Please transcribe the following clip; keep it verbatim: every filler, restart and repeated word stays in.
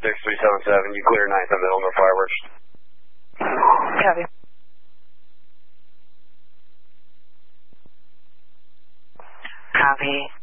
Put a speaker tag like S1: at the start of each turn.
S1: six three seven seven, you clear ninth of Middle, no fireworks.
S2: Copy.
S3: Copy.